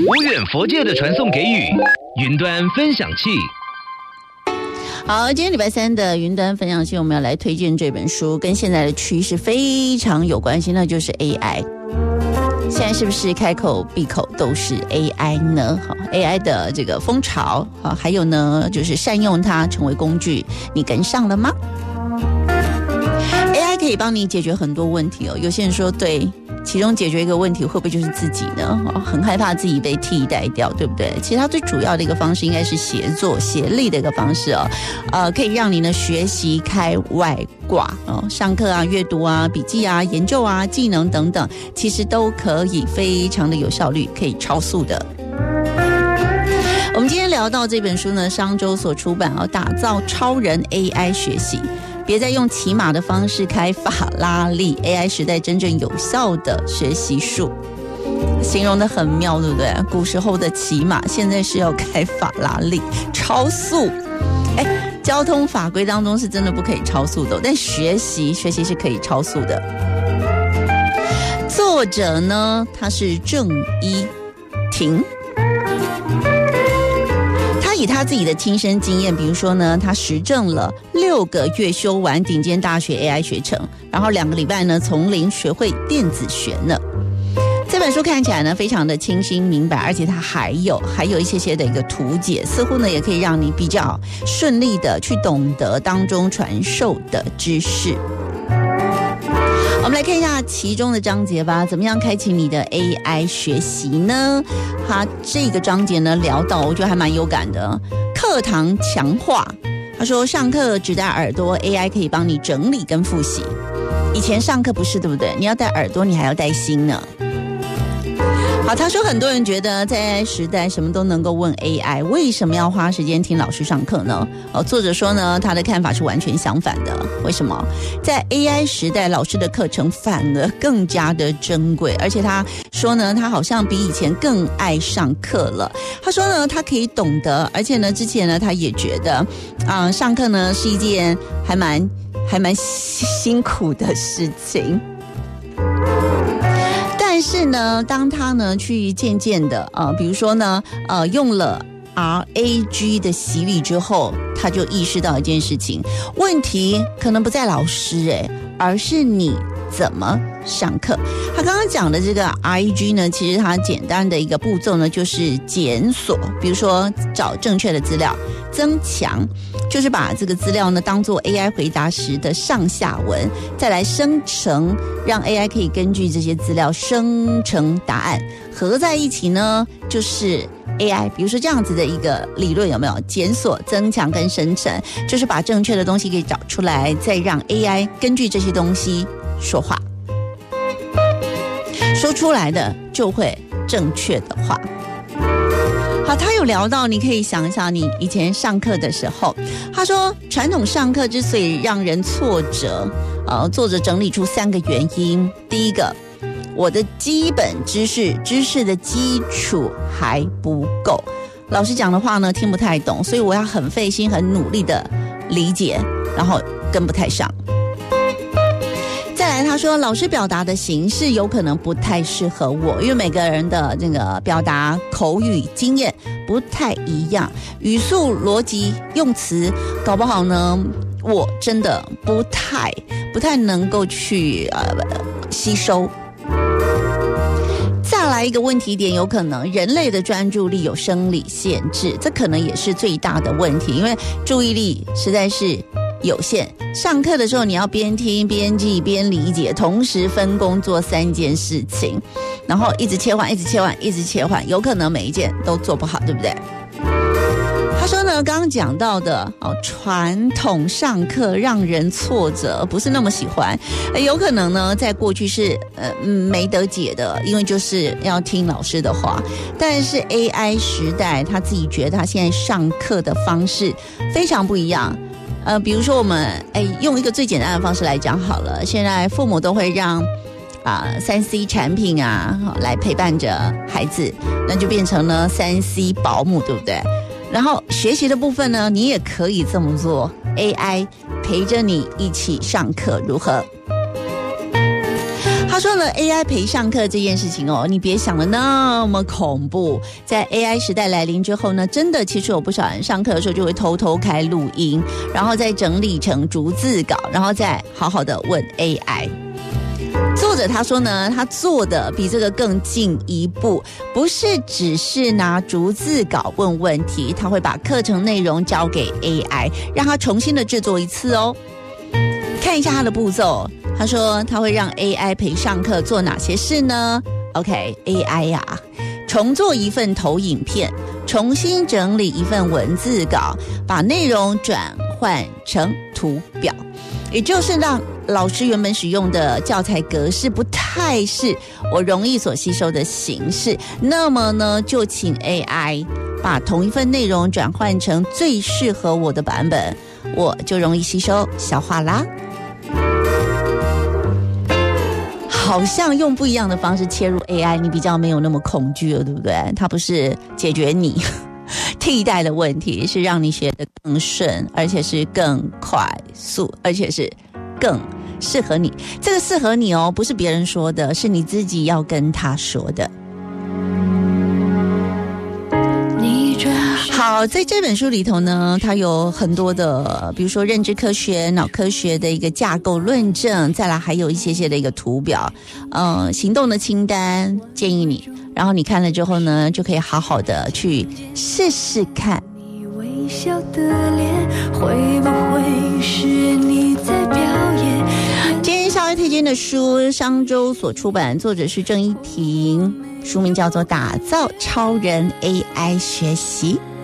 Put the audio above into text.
无远弗届的传送给予，云端分享器。 好，今天礼拜三的云端分享器，我们要来推荐这本书，跟现在的趋势非常有关系，那就是 AI。现在是不是开口闭口都是 AI 呢？好 ，AI 的这个风潮，好，还有呢，就是善用它成为工具，你跟上了吗 ？AI 可以帮你解决很多问题哦。有些人说，对。其中解决一个问题会不会就是自己呢？很害怕自己被替代掉，对不对？其实它最主要的一个方式应该是协作协力的一个方式哦，可以让你呢学习开外挂哦，上课啊、阅读啊、笔记啊、研究啊、技能等等，其实都可以非常的有效率，可以超速的。我们今天聊到这本书呢，商周所出版哦，打造超人 AI 学习。别再用骑马的方式开法拉利 ，AI 时代真正有效的学习术，形容得很妙，对不对？古时候的骑马，现在是要开法拉利，超速。交通法规当中是真的不可以超速的，但学习是可以超速的。作者呢，他是郑一婷。以他自己的亲身经验，比如说呢，他实证了6个月修完顶尖大学 AI 学程，然后2个礼拜呢从零学会电子学呢。这本书看起来呢非常的清新明白，而且它还有一些的一个图解，似乎呢也可以让你比较顺利的去懂得当中传授的知识。我们来看一下其中的章节吧，怎么样开启你的 AI 学习呢？他这个章节呢聊到，我觉得还蛮有感的，课堂强化。他说上课只带耳朵 ，AI 可以帮你整理跟复习。以前上课不是，对不对？你要带耳朵，你还要带心呢。好，他说很多人觉得在 AI 时代什么都能够问 AI， 为什么要花时间听老师上课呢？作者说呢，他的看法是完全相反的。为什么？在 AI 时代，老师的课程反而更加的珍贵，而且他说呢，他好像比以前更爱上课了。他说呢，他可以懂得，而且呢，之前呢，他也觉得，上课呢是一件还蛮辛苦的事情。但是呢，当他呢去渐渐的比如说呢用了 RAG 的洗礼之后，他就意识到一件事情，问题可能不在老师而是你怎么上课。他刚刚讲的这个 RAG 呢，其实它简单的一个步骤呢就是检索，比如说找正确的资料，增强就是把这个资料呢当作 AI 回答时的上下文，再来生成，让 AI 可以根据这些资料生成答案，合在一起呢就是 AI。 比如说这样子的一个理论，有没有？检索、增强跟生成，就是把正确的东西给找出来，再让 AI 根据这些东西说话，说出来的就会正确的话。好，他有聊到，你可以想一想你以前上课的时候，他说传统上课之所以让人挫折，作者整理出3个原因。第一个，我的基本知识的基础还不够，老师讲的话呢听不太懂，所以我要很费心很努力的理解，然后跟不太上。再来他说老师表达的形式有可能不太适合我，因为每个人的这个表达口语经验不太一样，语速逻辑用词搞不好呢我真的不太能够去吸收。再来一个问题点，有可能人类的专注力有生理限制，这可能也是最大的问题，因为注意力实在是有限。上课的时候你要边听边记边理解，同时分工做3件事情，然后一直切换，有可能每一件都做不好，对不对？他说呢，刚刚讲到的传统上课让人挫折，不是那么喜欢，有可能呢在过去是没得解的，因为就是要听老师的话。但是 AI 时代，他自己觉得他现在上课的方式非常不一样。比如说我们用一个最简单的方式来讲好了，现在父母都会让3C 产品来陪伴着孩子，那就变成了3C 保姆，对不对？然后学习的部分呢，你也可以这么做， AI 陪着你一起上课，如何？他他说呢 AI 陪上课这件事情哦，你别想的那么恐怖。在 AI 时代来临之后呢，真的其实有不少人上课的时候就会偷偷开录音，然后再整理成逐字稿，然后再好好的问 AI。作者他说呢，他做的比这个更进一步，不是只是拿逐字稿问问题，他会把课程内容交给 AI， 让他重新的制作一次哦。看一下他的步骤，他说他会让 AI 陪上课做哪些事呢？ OK， AI 呀，重做一份投影片，重新整理一份文字稿，把内容转换成图表，也就是让老师原本使用的教材格式不太是我容易所吸收的形式，那么呢，就请 AI 把同一份内容转换成最适合我的版本，我就容易吸收消化啦。好像用不一样的方式切入 AI， 你比较没有那么恐惧了，对不对？它不是解决你替代的问题，是让你学得更顺，而且是更快速，而且是更适合你。这个适合你哦，不是别人说的，是你自己要跟他说的。好，在这本书里头呢，它有很多的，比如说认知科学、脑科学的一个架构论证，再来还有一些的一个图表，行动的清单，建议你，然后你看了之后呢，就可以好好的去试试看。你微笑的脸，会不会是你在表演？今天稍微推荐的书，商周所出版，作者是郑一婷，书名叫做《打造超人 AI 学习》。